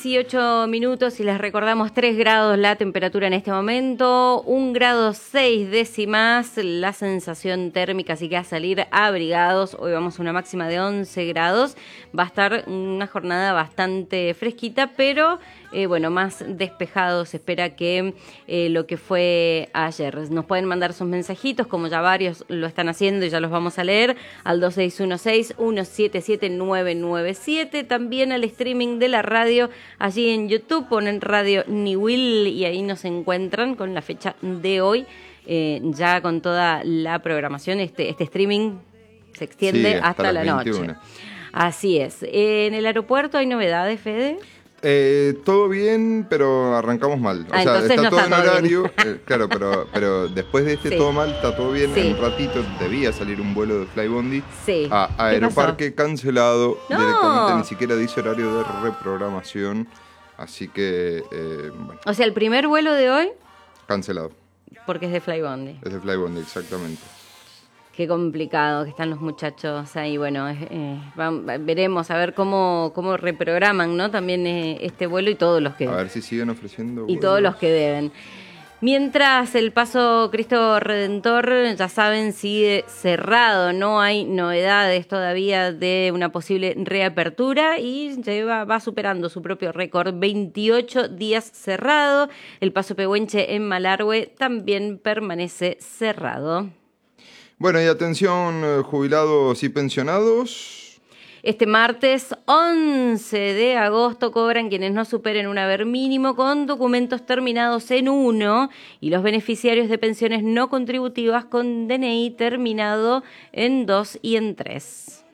18 y les recordamos 3 grados la temperatura en este momento, 1 grado 6 décimas la sensación térmica, así que a salir abrigados. Hoy vamos a una máxima de 11 grados, va a estar una jornada bastante fresquita, pero más despejado se espera que lo que fue ayer. Nos pueden mandar sus mensajitos, como ya varios lo están haciendo y ya los vamos a leer, al 2616-177997, también al streaming de la radio, allí en YouTube ponen Radio Niwil y ahí nos encuentran con la fecha de hoy, ya con toda la programación. Este streaming se extiende hasta la 21. Noche. Así es. ¿En el aeropuerto hay novedades, Fede? Todo bien, pero arrancamos mal. O sea, está todo en horario. Claro, pero después de todo mal, está todo bien. En un ratito debía salir un vuelo de Flybondi a Aeroparque cancelado. No. Directamente ni siquiera dice horario de reprogramación. Así que, bueno. O sea, el primer vuelo de hoy cancelado. Porque es de Flybondi. Es de Flybondi, exactamente. Qué complicado que están los muchachos ahí. Bueno, veremos a ver cómo reprograman, ¿no? También este vuelo y todos los que... A ver si siguen ofreciendo vuelos. Y todos los que deben. Mientras el Paso Cristo Redentor, ya saben, sigue cerrado. No hay novedades todavía de una posible reapertura y va superando su propio récord. 28 días cerrado. El Paso Pehuenche en Malargüe también permanece cerrado. Bueno, y atención, jubilados y pensionados. Este martes 11 de agosto cobran quienes no superen un haber mínimo con documentos terminados en 1 y los beneficiarios de pensiones no contributivas con DNI terminado en 2 y en 3.